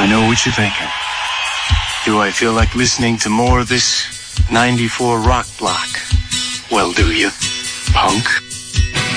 I know what you're thinking. Do I feel like listening to more of this 94 rock block? Well, do you, punk?